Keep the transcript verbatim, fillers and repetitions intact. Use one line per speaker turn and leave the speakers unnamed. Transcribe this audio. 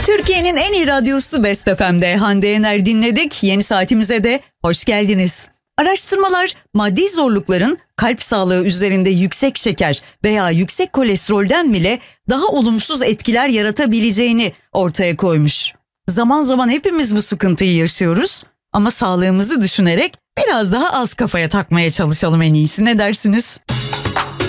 Türkiye'nin en iyi radyosu Best F M'de Hande Yener dinledik. Yeni saatimize de hoş geldiniz. Araştırmalar maddi zorlukların kalp sağlığı üzerinde yüksek şeker veya yüksek kolesterolden bile daha olumsuz etkiler yaratabileceğini ortaya koymuş. Zaman zaman hepimiz bu sıkıntıyı yaşıyoruz ama sağlığımızı düşünerek biraz daha az kafaya takmaya çalışalım en iyisi, ne dersiniz?